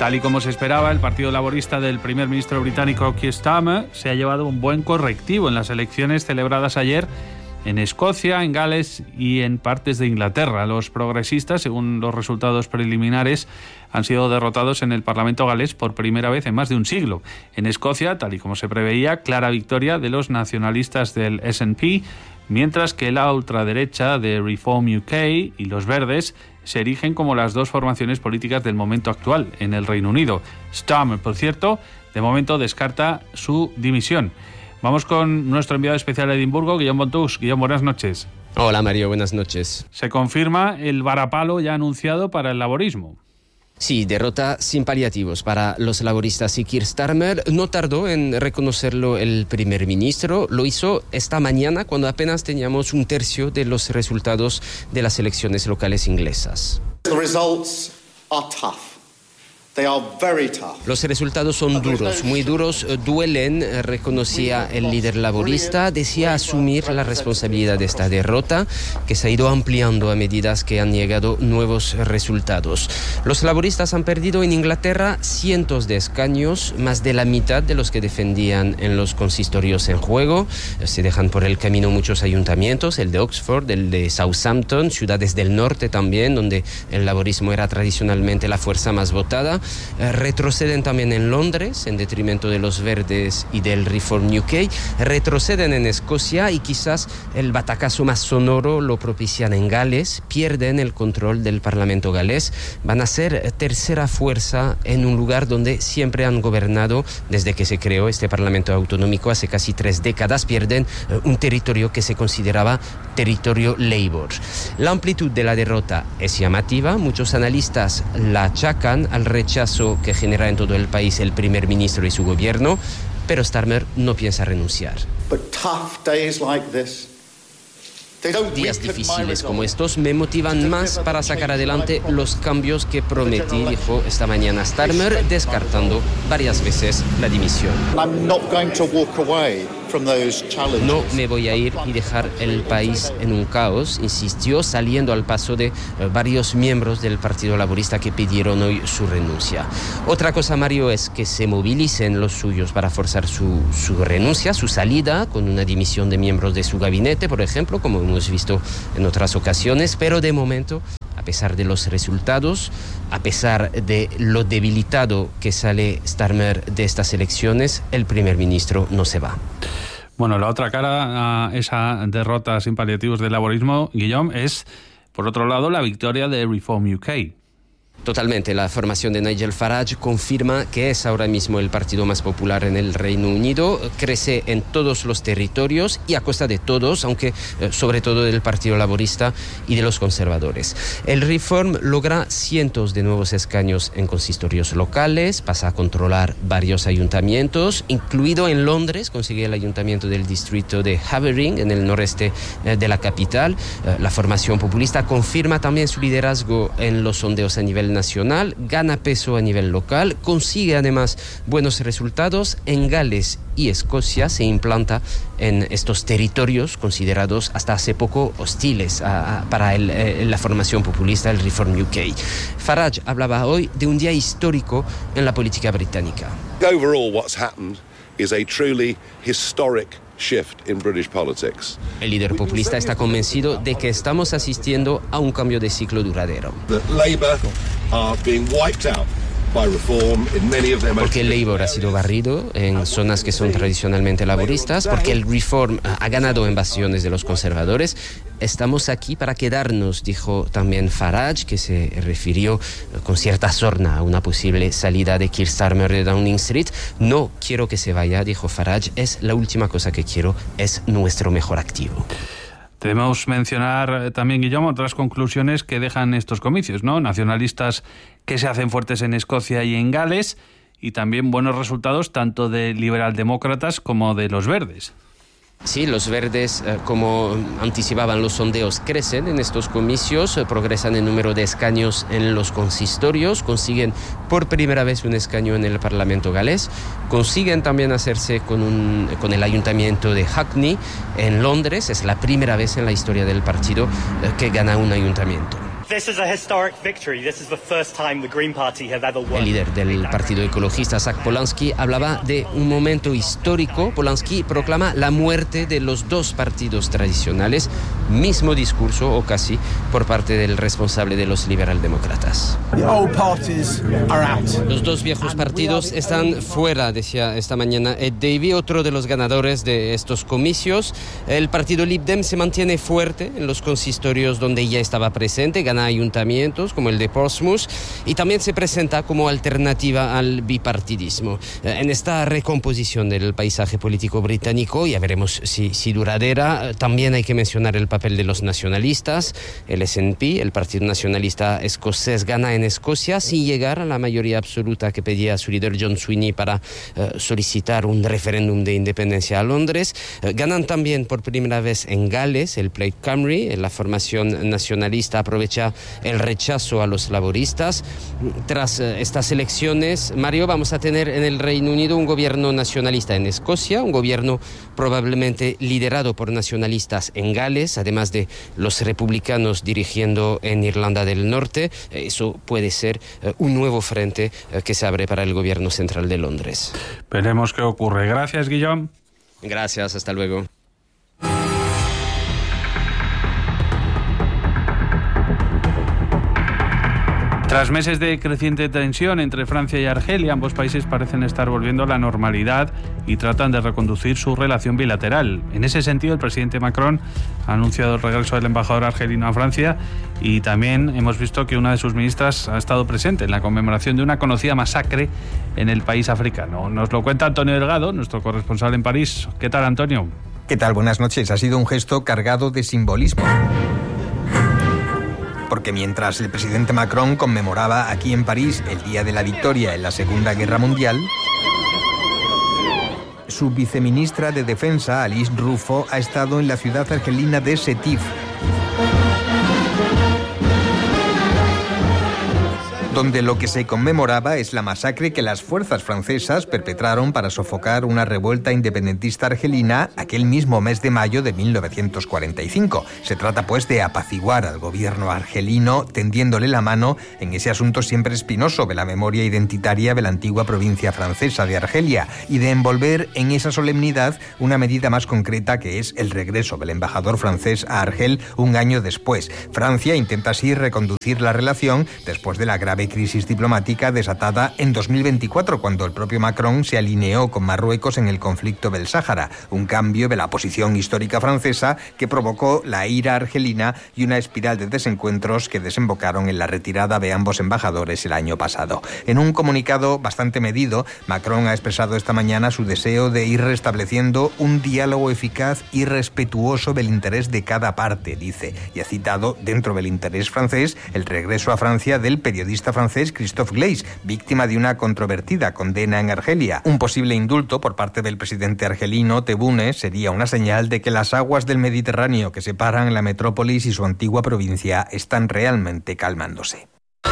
Tal y como se esperaba, el Partido Laborista del primer ministro británico Keir Starmer se ha llevado un buen correctivo en las elecciones celebradas ayer en Escocia, en Gales y en partes de Inglaterra. Los progresistas, según los resultados preliminares, han sido derrotados en el Parlamento galés por primera vez en más de un siglo. En Escocia, tal y como se preveía, clara victoria de los nacionalistas del SNP, mientras que la ultraderecha de Reform UK y los Verdes se erigen como las dos formaciones políticas del momento actual en el Reino Unido. Starmer, por cierto, de momento descarta su dimisión. Vamos con nuestro enviado especial a Edimburgo, Guillaume Bontús. Guillaume, buenas noches. Hola Mario, buenas noches. Se confirma el varapalo ya anunciado para el laborismo. Sí, derrota sin paliativos para los laboristas y Keir Starmer no tardó en reconocerlo el primer ministro. Lo hizo esta mañana cuando apenas teníamos un tercio de los resultados de las elecciones locales inglesas. The results are tough. They are very tough. Los resultados son duros, muy duros, duelen, reconocía el líder laborista, decía asumir la responsabilidad de esta derrota que se ha ido ampliando a medida que han llegado nuevos resultados. Los laboristas han perdido en Inglaterra cientos de escaños, más de la mitad de los que defendían en los consistorios en juego. Se dejan por el camino muchos ayuntamientos, el de Oxford, el de Southampton, ciudades del norte también, donde el laborismo era tradicionalmente la fuerza más votada. Retroceden también en Londres, en detrimento de los Verdes y del Reform UK. Retroceden en Escocia y quizás el batacazo más sonoro lo propician en Gales. Pierden el control del Parlamento galés. Van a ser tercera fuerza en un lugar donde siempre han gobernado desde que se creó este Parlamento autonómico hace casi 3 décadas. Pierden un territorio que se consideraba territorio Labour. La amplitud de la derrota es llamativa. Muchos analistas la achacan al rechazo que genera en todo el país el primer ministro y su gobierno, pero Starmer no piensa renunciar. Días difíciles como estos me motivan más para sacar adelante los cambios que prometí, dijo esta mañana Starmer, descartando varias veces la dimisión. No me voy a ir y dejar el país en un caos, insistió, saliendo al paso de varios miembros del Partido Laborista que pidieron hoy su renuncia. Otra cosa, Mario, es que se movilicen los suyos para forzar su renuncia, su salida, con una dimisión de miembros de su gabinete, por ejemplo, como hemos visto en otras ocasiones, pero de momento, a pesar de los resultados, a pesar de lo debilitado que sale Starmer de estas elecciones, el primer ministro no se va. Bueno, la otra cara a esa derrota sin paliativos del laborismo, Guillaume, es, por otro lado, la victoria de Reform UK. Totalmente, la formación de Nigel Farage confirma que es ahora mismo el partido más popular en el Reino Unido, crece en todos los territorios y a costa de todos, aunque sobre todo del Partido Laborista y de los conservadores. El Reform logra cientos de nuevos escaños en consistorios locales, pasa a controlar varios ayuntamientos, incluido en Londres, consigue el ayuntamiento del distrito de Havering, en el noreste de la capital. La formación populista confirma también su liderazgo en los sondeos a nivel nacional, gana peso a nivel local, consigue además buenos resultados. En Gales y Escocia se implanta en estos territorios considerados hasta hace poco hostiles para la formación populista, el Reform UK. Farage hablaba hoy de un día histórico en la política británica. Overall, what's happened is a truly historic shift in British politics. El líder populista está convencido de que estamos asistiendo a un cambio de ciclo duradero. Labour are being wiped out by reform in many of their porque el Labour ha sido barrido en zonas que son tradicionalmente laboristas, porque el Reform ha ganado en bastiones de los conservadores. Estamos aquí para quedarnos, dijo también Farage, que se refirió con cierta sorna a una posible salida de Keir Starmer de Downing Street. No quiero que se vaya, dijo Farage, es la última cosa que quiero, es nuestro mejor activo. Debemos mencionar también, Guillermo, otras conclusiones que dejan estos comicios, ¿no? Nacionalistas que se hacen fuertes en Escocia y en Gales, y también buenos resultados tanto de liberaldemócratas como de los verdes. Sí, los verdes, como anticipaban los sondeos, crecen en estos comicios, progresan en número de escaños en los consistorios, consiguen por primera vez un escaño en el Parlamento galés, consiguen también hacerse con el ayuntamiento de Hackney en Londres. Es la primera vez en la historia del partido que gana un ayuntamiento. El líder del Partido Ecologista, Zach Polanski, hablaba de un momento histórico. Polanski proclama la muerte de los dos partidos tradicionales, mismo discurso o casi por parte del responsable de los liberaldemócratas. Los dos viejos partidos están fuera, decía esta mañana Ed Davey, otro de los ganadores de estos comicios. El partido Lib Dem se mantiene fuerte en los consistorios donde ya estaba presente, gana ayuntamientos como el de Portsmouth y también se presenta como alternativa al bipartidismo. En esta recomposición del paisaje político británico, ya veremos si duradera, también hay que mencionar el papel de los nacionalistas. El SNP, el Partido Nacionalista Escocés, gana en Escocia sin llegar a la mayoría absoluta que pedía su líder John Sweeney para solicitar un referéndum de independencia a Londres. Ganan también por primera vez en Gales, el Plaid Cymru. La formación nacionalista aprovecha el rechazo a los laboristas. Tras estas elecciones, Mario, vamos a tener en el Reino Unido un gobierno nacionalista en Escocia, un gobierno probablemente liderado por nacionalistas en Gales, además de los republicanos dirigiendo en Irlanda del Norte. Eso puede ser un nuevo frente que se abre para el gobierno central de Londres. Veremos qué ocurre. Gracias, Guillaume. Gracias, hasta luego. Tras meses de creciente tensión entre Francia y Argelia, ambos países parecen estar volviendo a la normalidad y tratan de reconducir su relación bilateral. En ese sentido, el presidente Macron ha anunciado el regreso del embajador argelino a Francia y también hemos visto que una de sus ministras ha estado presente en la conmemoración de una conocida masacre en el país africano. Nos lo cuenta Antonio Delgado, nuestro corresponsal en París. ¿Qué tal, Antonio? ¿Qué tal? Buenas noches. Ha sido un gesto cargado de simbolismo. Porque mientras el presidente Macron conmemoraba aquí en París el Día de la Victoria en la Segunda Guerra Mundial, su viceministra de Defensa, Alice Rufo, ha estado en la ciudad argelina de Sétif, donde lo que se conmemoraba es la masacre que las fuerzas francesas perpetraron para sofocar una revuelta independentista argelina aquel mismo mes de mayo de 1945. Se trata, pues, de apaciguar al gobierno argelino, tendiéndole la mano en ese asunto siempre espinoso de la memoria identitaria de la antigua provincia francesa de Argelia y de envolver en esa solemnidad una medida más concreta, que es el regreso del embajador francés a Argel un año después. Francia intenta así reconducir la relación después de la grave crisis diplomática desatada en 2024, cuando el propio Macron se alineó con Marruecos en el conflicto del Sáhara, un cambio de la posición histórica francesa que provocó la ira argelina y una espiral de desencuentros que desembocaron en la retirada de ambos embajadores el año pasado. En un comunicado bastante medido, Macron ha expresado esta mañana su deseo de ir restableciendo un diálogo eficaz y respetuoso del interés de cada parte, dice, y ha citado, dentro del interés francés, el regreso a Francia del periodista francés Christophe Glaise, víctima de una controvertida condena en Argelia. Un posible indulto por parte del presidente argelino Tebboune sería una señal de que las aguas del Mediterráneo que separan la metrópolis y su antigua provincia están realmente calmándose.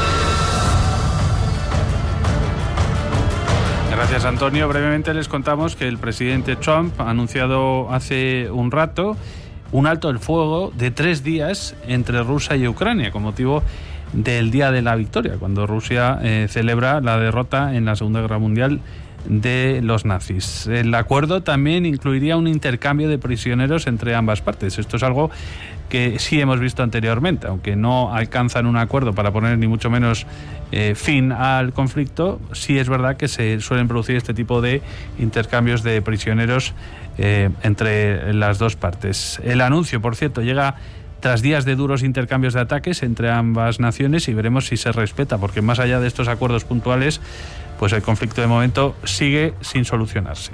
Gracias, Antonio. Brevemente les contamos que el presidente Trump ha anunciado hace un rato un alto el fuego de 3 días entre Rusia y Ucrania con motivo del Día de la Victoria, cuando Rusia celebra la derrota en la Segunda Guerra Mundial de los nazis. El acuerdo también incluiría un intercambio de prisioneros entre ambas partes. Esto es algo que sí hemos visto anteriormente, aunque no alcanzan un acuerdo para poner ni mucho menos fin al conflicto. Sí es verdad que se suelen producir este tipo de intercambios de prisioneros entre las dos partes. El anuncio, por cierto, llega tras días de duros intercambios de ataques entre ambas naciones y veremos si se respeta, porque más allá de estos acuerdos puntuales, pues el conflicto de momento sigue sin solucionarse.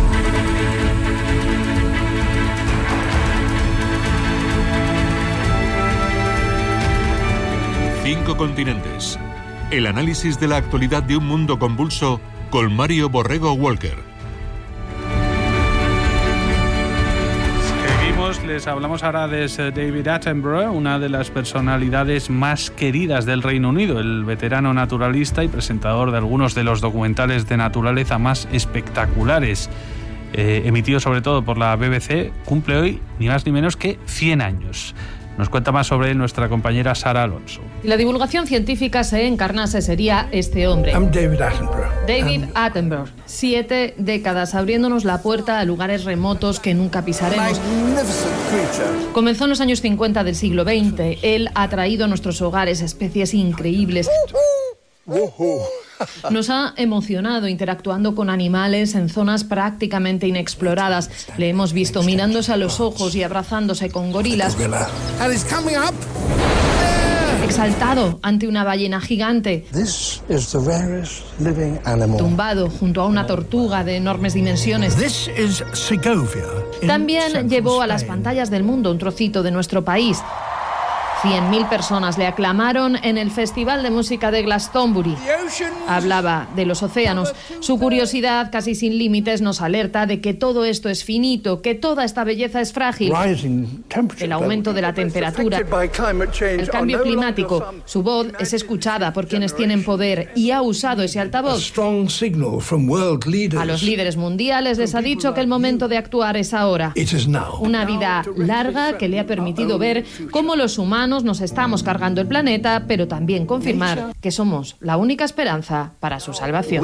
Cinco continentes. El análisis de la actualidad de un mundo convulso con Mario Borrego Walker. Les hablamos ahora de Sir David Attenborough, una de las personalidades más queridas del Reino Unido, el veterano naturalista y presentador de algunos de los documentales de naturaleza más espectaculares, emitidos sobre todo por la BBC, cumple hoy ni más ni menos que 100 años. Nos cuenta más sobre él nuestra compañera Sara Alonso. Si la divulgación científica se encarnase, sería este hombre. David Attenborough. 7 décadas abriéndonos la puerta a lugares remotos que nunca pisaremos. Comenzó en los años 50 del siglo XX. Él ha traído a nuestros hogares especies increíbles. Nos ha emocionado interactuando con animales en zonas prácticamente inexploradas. Le hemos visto mirándose a los ojos y abrazándose con gorilas. Exaltado ante una ballena gigante. Tumbado junto a una tortuga de enormes dimensiones. También llevó a las pantallas del mundo un trocito de nuestro país. 100.000 personas le aclamaron en el Festival de Música de Glastonbury. Hablaba de los océanos. Su curiosidad, casi sin límites, nos alerta de que todo esto es finito, que toda esta belleza es frágil. El aumento de la temperatura, el cambio climático. Su voz es escuchada por quienes tienen poder y ha usado ese altavoz. A los líderes mundiales les ha dicho que el momento de actuar es ahora. Una vida larga que le ha permitido ver cómo los humanos nos estamos cargando el planeta, pero también confirmar que somos la única esperanza para su salvación.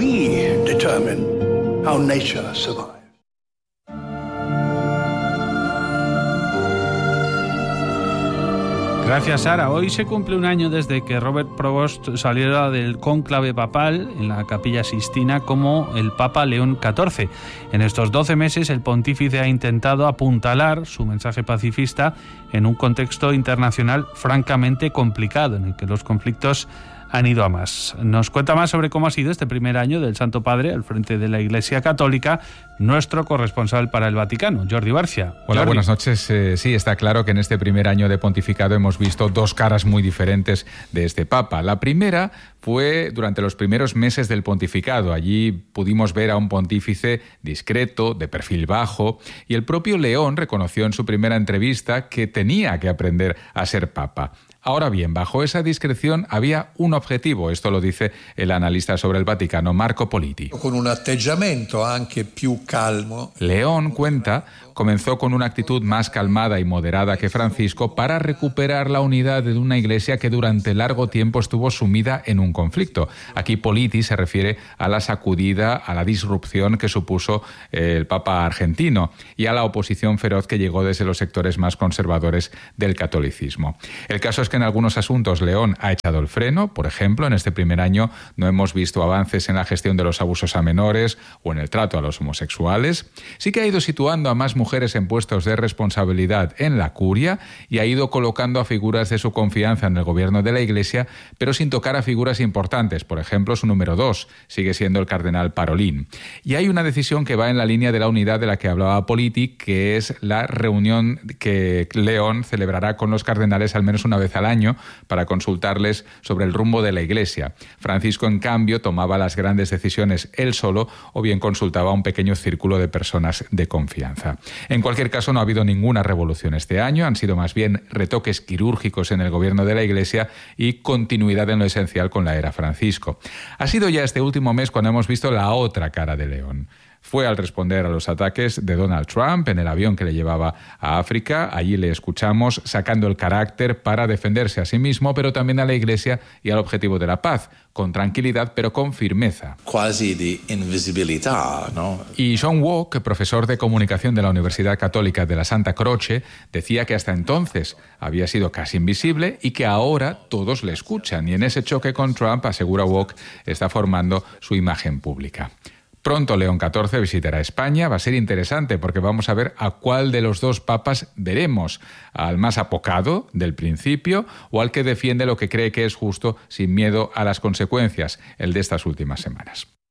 Gracias, Sara. Hoy se cumple un año desde que Robert Provost saliera del cónclave papal en la Capilla Sixtina como el Papa León XIV. En estos 12 meses, el pontífice ha intentado apuntalar su mensaje pacifista en un contexto internacional francamente complicado, en el que los conflictos han ido a más. Nos cuenta más sobre cómo ha sido este primer año del Santo Padre al frente de la Iglesia Católica nuestro corresponsal para el Vaticano, Jordi Barcia. Hola, Jordi. buenas noches. Sí, está claro que en este primer año de pontificado hemos visto dos caras muy diferentes de este Papa. La primera fue durante los primeros meses del pontificado. Allí pudimos ver a un pontífice discreto, de perfil bajo, y el propio León reconoció en su primera entrevista que tenía que aprender a ser Papa. Ahora bien, bajo esa discreción había un objetivo, esto lo dice el analista sobre el Vaticano, Marco Politi. Con un atteggiamento anche più calmo. León cuenta, comenzó con una actitud más calmada y moderada que Francisco para recuperar la unidad de una iglesia que durante largo tiempo estuvo sumida en un conflicto. Aquí Politi se refiere a la sacudida, a la disrupción que supuso el Papa argentino y a la oposición feroz que llegó desde los sectores más conservadores del catolicismo. El caso es que en algunos asuntos León ha echado el freno. Por ejemplo, en este primer año no hemos visto avances en la gestión de los abusos a menores o en el trato a los homosexuales. Sí que ha ido situando a más mujeres en puestos de responsabilidad en la curia y ha ido colocando a figuras de su confianza en el gobierno de la Iglesia, pero sin tocar a figuras importantes. Por ejemplo, su número 2 sigue siendo el cardenal Parolin. Y hay una decisión que va en la línea de la unidad de la que hablaba Politi, que es la reunión que León celebrará con los cardenales al menos una vez al año para consultarles sobre el rumbo de la Iglesia. Francisco, en cambio, tomaba las grandes decisiones él solo o bien consultaba a un pequeño círculo de personas de confianza. En cualquier caso, no ha habido ninguna revolución este año, han sido más bien retoques quirúrgicos en el gobierno de la Iglesia y continuidad en lo esencial con la era Francisco. Ha sido ya este último mes cuando hemos visto la otra cara de León. Fue al responder a los ataques de Donald Trump en el avión que le llevaba a África. Allí le escuchamos sacando el carácter para defenderse a sí mismo, pero también a la Iglesia y al objetivo de la paz, con tranquilidad pero con firmeza. Quasi de invisibilidad, ¿no? Y John Walk, profesor de comunicación de la Universidad Católica de la Santa Croce, decía que hasta entonces había sido casi invisible y que ahora todos le escuchan. Y en ese choque con Trump, asegura Walk, está formando su imagen pública. Pronto León XIV visitará España. Va a ser interesante porque vamos a ver a cuál de los dos papas veremos, al más apocado del principio o al que defiende lo que cree que es justo sin miedo a las consecuencias, el de estas últimas semanas.